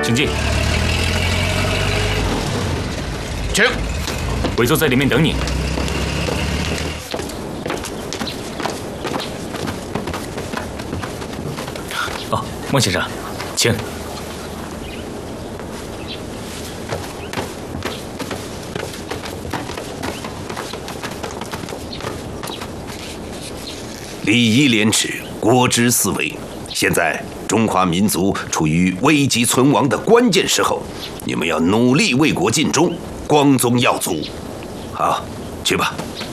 请进。 请。 委座在里面等你。哦，孟先生，请。 礼义廉耻，国之四维。现在中华民族处于危急存亡的关键时候，你们要努力为国尽忠，光宗耀祖。好，去吧。